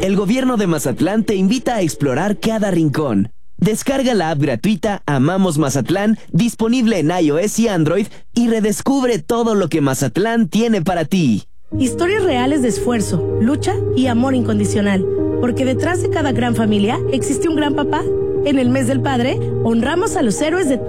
el gobierno de Mazatlán te invita a explorar cada rincón. Descarga la app gratuita Amamos Mazatlán, disponible en iOS y Android, y redescubre todo lo que Mazatlán tiene para ti. Historias reales de esfuerzo, lucha y amor incondicional. Porque detrás de cada gran familia existe un gran papá. En el mes del padre, honramos a los héroes de